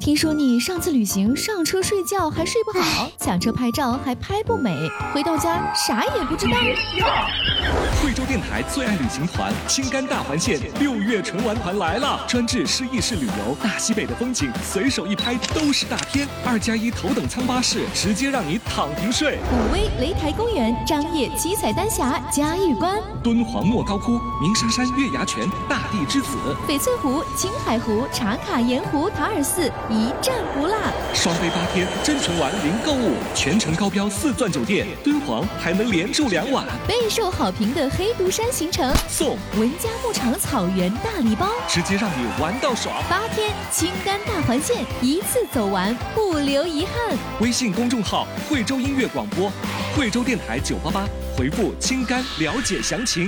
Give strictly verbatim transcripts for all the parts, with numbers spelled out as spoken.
听说你上次旅行上车睡觉还睡不好，下车拍照还拍不美，回到家啥也不知道。 贵州电台最爱旅行团青甘大环线六月纯玩团来了，专治失忆式旅游，大西北的风景随手一拍都是大片，二加一头等舱巴士，直接让你躺平睡。 武威擂台公园、张掖七彩丹霞、嘉峪关、 敦煌莫高窟、鸣沙山月牙泉、大地之子、 翡翠湖、青海湖、茶卡盐湖、塔尔寺，一站不落。 双飞八天，真纯玩零购物，全程高标四钻酒店，敦煌还能连住两晚。 备受好评的黑独山行程送文家牧场草原大礼包， 直接让你玩到爽。 八天青甘大环线，一次走完不留遗憾。 微信公众号贵州音乐广播，贵州电台九八八，回复青甘了解详情。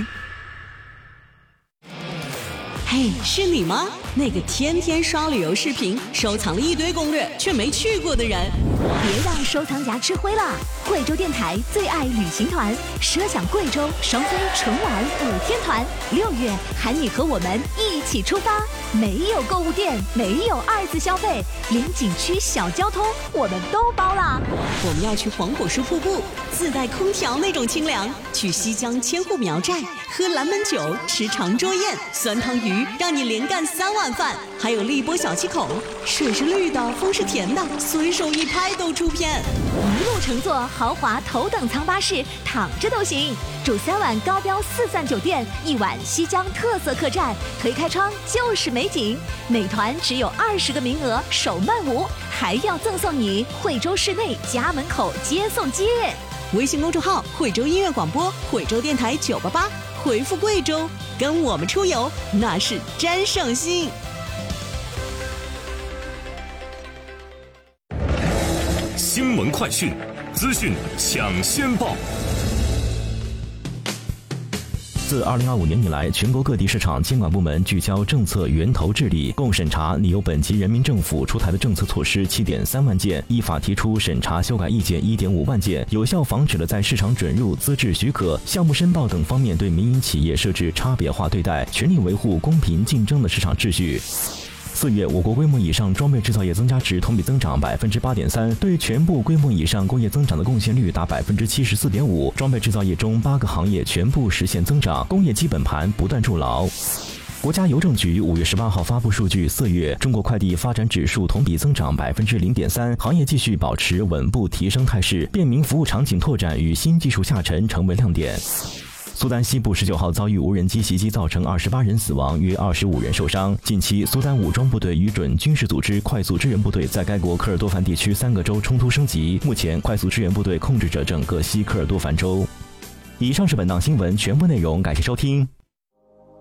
嘿，是你吗？那个天天刷旅游视频，收藏了一堆攻略却没去过的人。 别让收藏夹吃灰了！贵州电台最爱旅行团，奢享贵州双飞纯玩五天团，六月喊你和我们一起出发。没有购物店，没有二次消费，连景区小交通我们都包了。 我们要去黄果树瀑布，自带空调那种清凉；去西江千户苗寨，喝蓝门酒，吃长桌宴，酸汤鱼让你连干三碗饭。还有荔波小七口，水是绿的，风是甜的，随手一拍都出片。 一路乘坐豪华头等舱巴士，躺着都行。住三晚高标四钻酒店，一晚西江特色客栈，推开窗就是美景。每团只有二十个名额，首慢无，还要赠送你惠州市内家门口接送接。 微信公众号惠州音乐广播，惠州电台九八八，回复贵州，跟我们出游那是真省心。 新闻快讯，资讯抢先报。自二零二五年以来，全国各地市场监管部门聚焦政策源头治理，共审查拟由本级人民政府出台的政策措施七点三万件，依法提出审查修改意见一点五万件，有效防止了在市场准入、资质许可、项目申报等方面对民营企业设置差别化对待，全力维护公平竞争的市场秩序。四月，我国规模以上装备制造业增加值同比增长百分之八点三，对全部规模以上工业增长的贡献率达百分之七十四点五。装备制造业中，八个行业全部实现增长，工业基本盘不断筑牢。国家邮政局五月十八号发布数据，四月中国快递发展指数同比增长百分之零点三，行业继续保持稳步提升态势，便民服务场景拓展与新技术下沉成为亮点。苏丹西部十九号遭遇无人机袭击，造成二十八人死亡，约二十五人受伤。近期，苏丹武装部队与准军事组织快速支援部队在该国科尔多凡地区三个州冲突升级，目前快速支援部队控制着整个西科尔多凡州。以上是本档新闻全部内容，感谢收听。